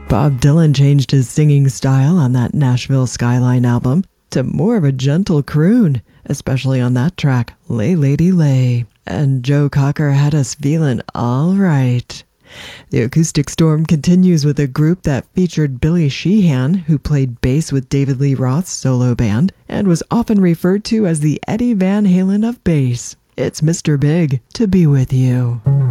Bob Dylan changed his singing style on that Nashville Skyline album to more of a gentle croon, especially on that track, Lay Lady Lay. And Joe Cocker had us feeling all right. The Acoustic Storm continues with a group that featured Billy Sheehan, who played bass with David Lee Roth's solo band and was often referred to as the Eddie Van Halen of bass. It's Mr. Big, To Be With You.